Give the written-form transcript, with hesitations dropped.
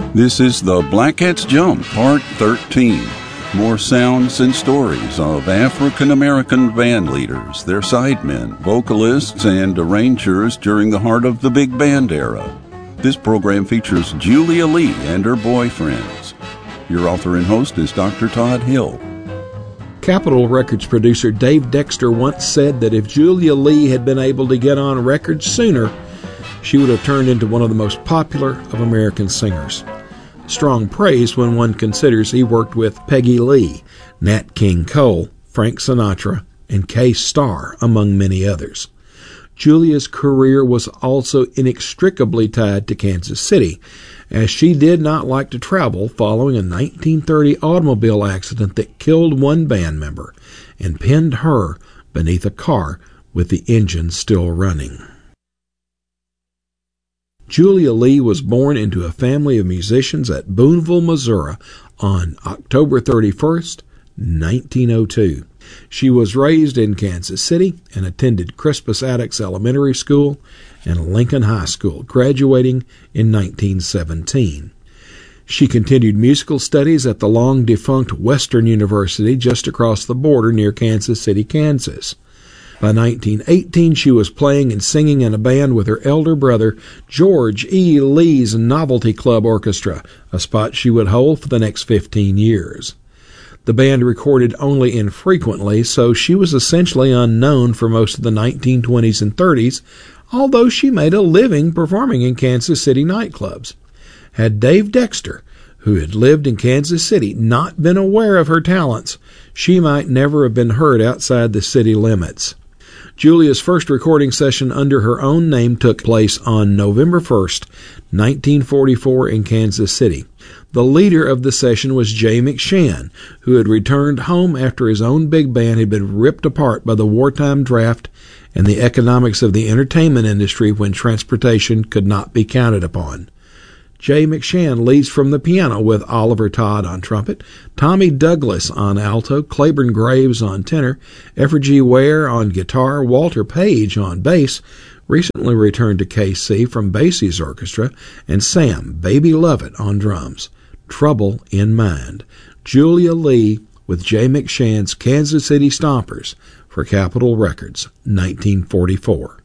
This is the Black Cats Jump, Part 13. More sounds and stories of African American band leaders, their sidemen, vocalists, and arrangers during the heart of the big band era. This program features Julia Lee and her boyfriends. Your author and host is Dr. Todd Hill. Capitol Records producer Dave Dexter once said that if Julia Lee had been able to get on records sooner, she would have turned into one of the most popular of American singers. Strong praise when one considers he worked with Peggy Lee, Nat King Cole, Frank Sinatra, and Kay Starr, among many others. Julia's career was also inextricably tied to Kansas City, as she did not like to travel following a 1930 automobile accident that killed one band member and pinned her beneath a car with the engine still running. Julia Lee was born into a family of musicians at Boonville, Missouri on October 31st, 1902. She was raised in Kansas City and attended Crispus Attucks Elementary School and Lincoln High School, graduating in 1917. She continued musical studies at the long-defunct Western University just across the border near Kansas City, Kansas. By 1918, she was playing and singing in a band with her elder brother, George E. Lee's Novelty Club Orchestra, a spot she would hold for the next 15 years. The band recorded only infrequently, so she was essentially unknown for most of the 1920s and 30s, although she made a living performing in Kansas City nightclubs. Had Dave Dexter, who had lived in Kansas City, not been aware of her talents, she might never have been heard outside the city limits. Julia's first recording session under her own name took place on November 1st, 1944 in Kansas City. The leader of the session was Jay McShann, who had returned home after his own big band had been ripped apart by the wartime draft and the economics of the entertainment industry when transportation could not be counted upon. Jay McShann leads from the piano with Oliver Todd on trumpet, Tommy Douglas on alto, Claiborne Graves on tenor, Effergy Ware on guitar, Walter Page on bass, recently returned to KC from Basie's orchestra, and Sam Baby Lovett on drums. Trouble in Mind. Julia Lee with Jay McShann's Kansas City Stompers for Capitol Records, 1944.